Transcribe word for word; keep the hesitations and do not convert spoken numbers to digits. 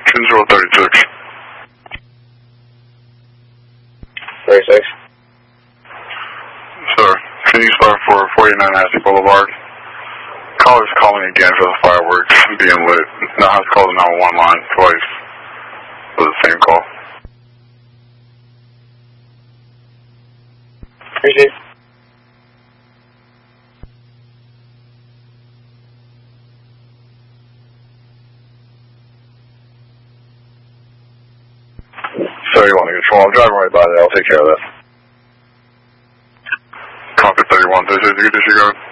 two zero three six. thirty-six. Sir, can you start for forty-nine Ashley Boulevard? Caller's calling again for the fireworks being lit. Now has called the nine one one line twice for the same call. Appreciate it. Sir, you want to control? I'm driving right by there. I'll take care of that. Copy thirty-one. This is your disregard.